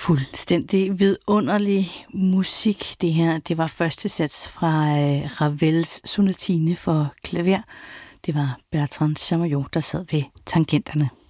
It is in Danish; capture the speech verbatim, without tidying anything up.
Fuldstændig vidunderlig musik. Det her, det var første sats fra øh, Ravels sonatine for klaver. Det var Bertrand Chamayol, der sad ved tangenterne.